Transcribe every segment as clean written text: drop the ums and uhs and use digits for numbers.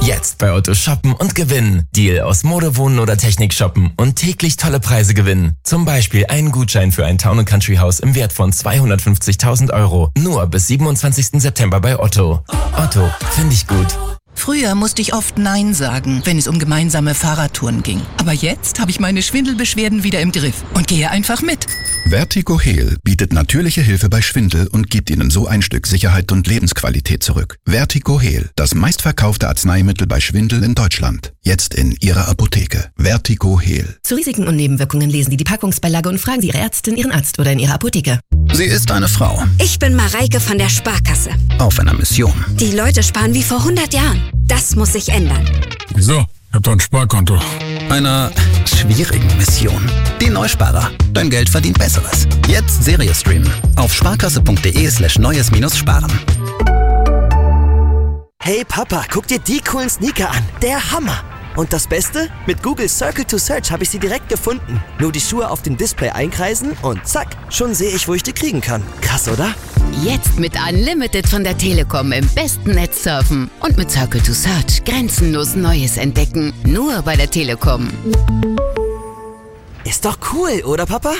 Jetzt bei Otto shoppen und gewinnen. Deal aus Mode, Wohnen oder Technik shoppen und täglich tolle Preise gewinnen. Zum Beispiel einen Gutschein für ein Town & Country Haus im Wert von 250.000 €. Nur bis 27. September bei Otto. Otto, finde ich gut. Früher musste ich oft Nein sagen, wenn es um gemeinsame Fahrradtouren ging. Aber jetzt habe ich meine Schwindelbeschwerden wieder im Griff und gehe einfach mit. Vertigo Heal bietet natürliche Hilfe bei Schwindel und gibt Ihnen so ein Stück Sicherheit und Lebensqualität zurück. Vertigo Heal, das meistverkaufte Arzneimittel bei Schwindel in Deutschland. Jetzt in Ihrer Apotheke. Vertigo Heal. Zu Risiken und Nebenwirkungen lesen Sie die Packungsbeilage und fragen Sie Ihre Ärztin, Ihren Arzt oder in Ihrer Apotheke. Sie ist eine Frau. Ich bin Mareike von der Sparkasse. Auf einer Mission. Die Leute sparen wie vor 100 Jahren. Das muss sich ändern. Wieso? Ich hab doch ein Sparkonto. Einer schwierigen Mission. Die Neusparer. Dein Geld verdient Besseres. Jetzt Serie streamen. Auf sparkasse.de/neues-sparen. Hey Papa, guck dir die coolen Sneaker an. Der Hammer. Und das Beste? Mit Google Circle to Search habe ich sie direkt gefunden. Nur die Schuhe auf dem Display einkreisen und zack, schon sehe ich, wo ich die kriegen kann. Krass, oder? Jetzt mit Unlimited von der Telekom im besten Netz surfen und mit Circle to Search grenzenlos Neues entdecken. Nur bei der Telekom. Ist doch cool, oder Papa?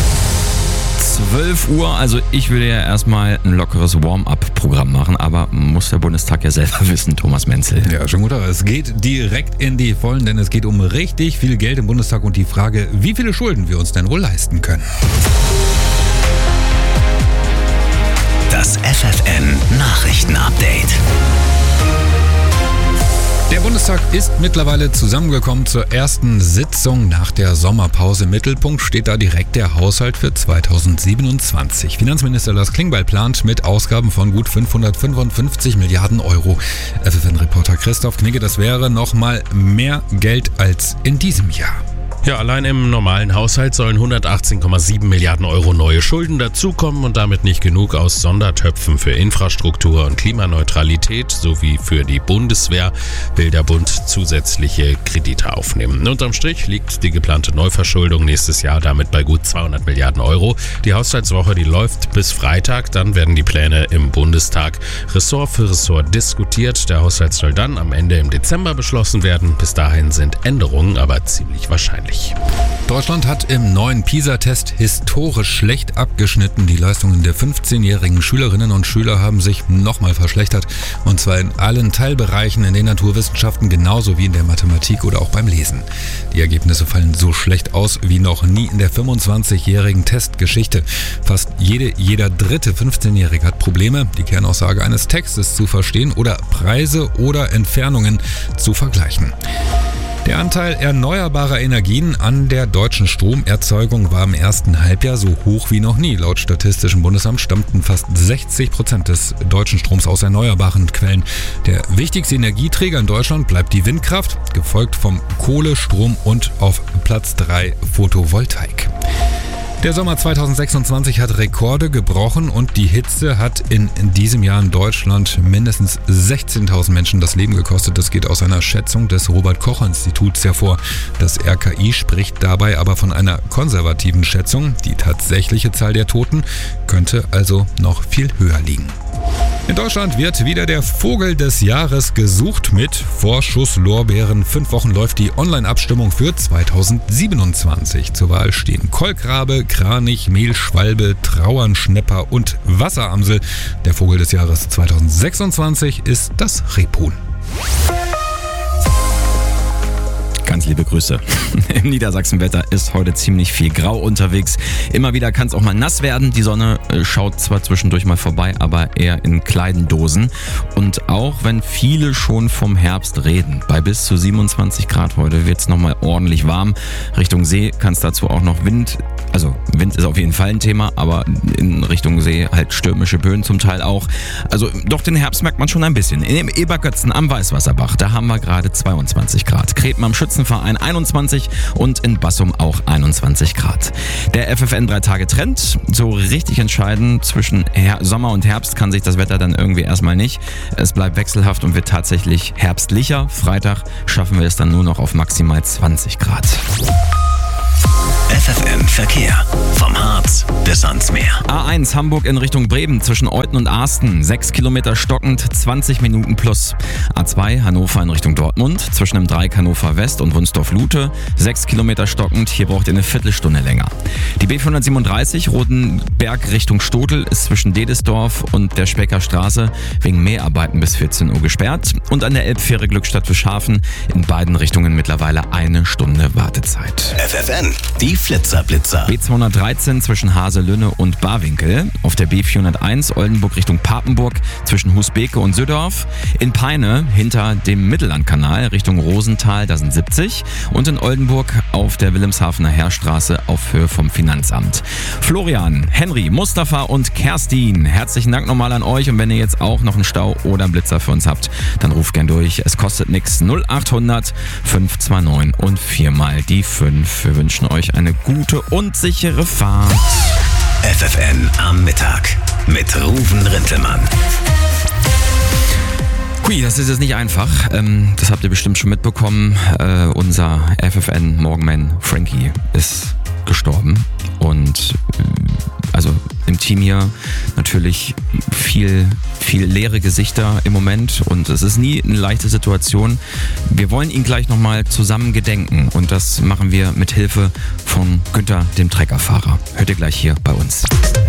12 Uhr, also ich würde ja erstmal ein lockeres Warm-up-Programm machen, aber muss der Bundestag ja selber wissen, Thomas Menzel. Ja, schon gut, aber es geht direkt in die Vollen, denn es geht um richtig viel Geld im Bundestag und die Frage, wie viele Schulden wir uns denn wohl leisten können. Das FFN-Nachrichten-Update. Der Bundestag ist mittlerweile zusammengekommen zur ersten Sitzung nach der Sommerpause. Im Mittelpunkt steht da direkt der Haushalt für 2027. Finanzminister Lars Klingbeil plant mit Ausgaben von gut 555 Milliarden Euro. FFN-Reporter Christoph Knigge, das wäre nochmal mehr Geld als in diesem Jahr. Ja, allein im normalen Haushalt sollen 118,7 Milliarden Euro neue Schulden dazukommen und damit nicht genug. Aus Sondertöpfen für Infrastruktur und Klimaneutralität sowie für die Bundeswehr will der Bund zusätzliche Kredite aufnehmen. Unterm Strich liegt die geplante Neuverschuldung nächstes Jahr damit bei gut 200 Milliarden Euro. Die Haushaltswoche, die läuft bis Freitag. Dann werden die Pläne im Bundestag Ressort für Ressort diskutiert. Der Haushalt soll dann am Ende im Dezember beschlossen werden. Bis dahin sind Änderungen aber ziemlich wahrscheinlich. Deutschland hat im neuen PISA-Test historisch schlecht abgeschnitten. Die Leistungen der 15-jährigen Schülerinnen und Schüler haben sich nochmal verschlechtert. Und zwar in allen Teilbereichen, in den Naturwissenschaften genauso wie in der Mathematik oder auch beim Lesen. Die Ergebnisse fallen so schlecht aus wie noch nie in der 25-jährigen Testgeschichte. Fast jeder dritte 15-Jährige hat Probleme, die Kernaussage eines Textes zu verstehen oder Preise oder Entfernungen zu vergleichen. Der Anteil erneuerbarer Energien an der deutschen Stromerzeugung war im ersten Halbjahr so hoch wie noch nie. Laut Statistischem Bundesamt stammten fast 60% des deutschen Stroms aus erneuerbaren Quellen. Der wichtigste Energieträger in Deutschland bleibt die Windkraft, gefolgt vom Kohle, Strom und auf Platz 3 Photovoltaik. Der Sommer 2026 hat Rekorde gebrochen und die Hitze hat in diesem Jahr in Deutschland mindestens 16.000 Menschen das Leben gekostet. Das geht aus einer Schätzung des Robert-Koch-Instituts hervor. Das RKI spricht dabei aber von einer konservativen Schätzung. Die tatsächliche Zahl der Toten könnte also noch viel höher liegen. In Deutschland wird wieder der Vogel des Jahres gesucht mit Vorschusslorbeeren. 5 Wochen läuft die Online-Abstimmung für 2027. Zur Wahl stehen Kolkrabe, Kranich, Mehlschwalbe, Trauernschnepper und Wasseramsel. Der Vogel des Jahres 2026 ist das Rebhuhn. Ganz liebe Grüße. Im Niedersachsenwetter ist heute ziemlich viel grau unterwegs. Immer wieder kann es auch mal nass werden. Die Sonne schaut zwar zwischendurch mal vorbei, aber eher in kleinen Dosen. Und auch wenn viele schon vom Herbst reden, bei bis zu 27 Grad heute wird es nochmal ordentlich warm. Richtung See kann es dazu auch noch Wind, also Wind ist auf jeden Fall ein Thema, aber in Richtung See halt stürmische Böen zum Teil auch. Also doch den Herbst merkt man schon ein bisschen. In Ebergötzen am Weißwasserbach, da haben wir gerade 22 Grad. Kreten am Schützenverein 21 und in Bassum auch 21 Grad. Der FFN 3-Tage-Trend, so richtig entscheiden zwischen Sommer und Herbst kann sich das Wetter dann irgendwie erstmal nicht. Es bleibt wechselhaft und wird tatsächlich herbstlicher. Freitag schaffen wir es dann nur noch auf maximal 20 Grad. FFN Verkehr. Vom Harz bis ans Meer. A1 Hamburg in Richtung Bremen zwischen Euthen und Asten. 6 Kilometer stockend, 20 Minuten plus. A2 Hannover in Richtung Dortmund zwischen dem Dreieck Hannover West und Wunsdorf-Lute. 6 Kilometer stockend, hier braucht ihr eine Viertelstunde länger. Die B437 Rotenberg Richtung Stotel ist zwischen Dedesdorf und der Specker Straße wegen Mäharbeiten bis 14 Uhr gesperrt. Und an der Elbfähre Glückstadt Fischhafen in beiden Richtungen mittlerweile 1 Stunde Wartezeit. FFN, die Flitzer-Blitzer. B213 zwischen Haselünne und Barwinkel. Auf der B401 Oldenburg Richtung Papenburg zwischen Husbeke und Süddorf. In Peine hinter dem Mittellandkanal Richtung Rosenthal, da sind 70. Und in Oldenburg auf der Wilhelmshavener Heerstraße auf Höhe vom Finanzamt. Florian, Henry, Mustafa und Kerstin, herzlichen Dank nochmal an euch. Und wenn ihr jetzt auch noch einen Stau oder einen Blitzer für uns habt, dann ruft gern durch. Es kostet nichts. 0800 529 und 4 mal die 5. Wir wünschen euch eine gute und sichere Fahrt. FFN am Mittag mit Ruven Rintelmann. Hui, das ist jetzt nicht einfach. Das habt ihr bestimmt schon mitbekommen. Unser FFN-Morgenman Frankie ist gestorben. Und also im Team hier natürlich viel leere Gesichter im Moment. Und es ist nie eine leichte Situation. Wir wollen ihn gleich nochmal zusammen gedenken. Und das machen wir mit Hilfe von Günther, dem Treckerfahrer. Hört ihr gleich hier bei uns.